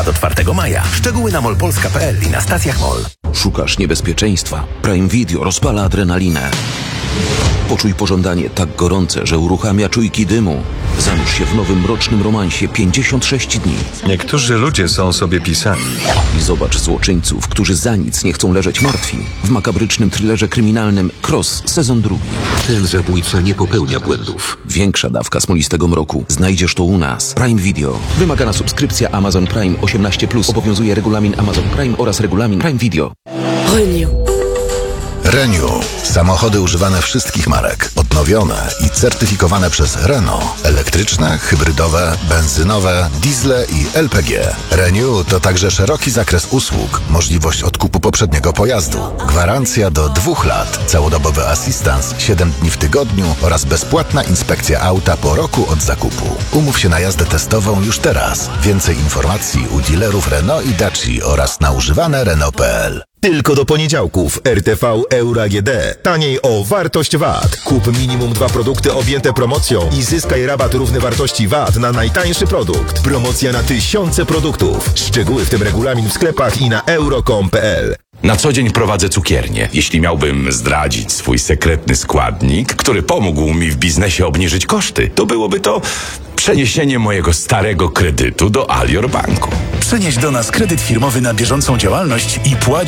Do 4 maja. Szczegóły na molpolska.pl i na stacjach MOL. Szukasz niebezpieczeństwa? Prime Video rozpala adrenalinę. Poczuj pożądanie tak gorące, że uruchamia czujki dymu. Zanurz się w nowym mrocznym romansie 56 dni. Niektórzy ludzie są sobie pisani. I zobacz złoczyńców, którzy za nic nie chcą leżeć martwi. W makabrycznym thrillerze kryminalnym Cross sezon 2. Ten zabójca nie popełnia błędów. Większa dawka smolistego mroku. Znajdziesz to u nas. Prime Video. Wymagana subskrypcja Amazon Prime 18+. Obowiązuje regulamin Amazon Prime oraz regulamin Prime Video. Renew. Samochody używane wszystkich marek. Odnowione i certyfikowane przez Renault. Elektryczne, hybrydowe, benzynowe, diesle i LPG. Renew to także szeroki zakres usług, możliwość odkupu poprzedniego pojazdu, gwarancja do 2 lat, całodobowy asystans 7 dni w tygodniu oraz bezpłatna inspekcja auta po roku od zakupu. Umów się na jazdę testową już teraz. Więcej informacji u dealerów Renault i Daci oraz na używane Renault.pl. Tylko do poniedziałków RTV Euro AGD. Taniej o wartość VAT. Kup minimum 2 produkty objęte promocją i zyskaj rabat równy wartości VAT na najtańszy produkt. Promocja na tysiące produktów. Szczegóły w tym regulamin w sklepach i na euro.com.pl. Na co dzień prowadzę cukiernię. Jeśli miałbym zdradzić swój sekretny składnik, który pomógł mi w biznesie obniżyć koszty, to byłoby to przeniesienie mojego starego kredytu do Alior Banku. Przenieś do nas kredyt firmowy na bieżącą działalność i płać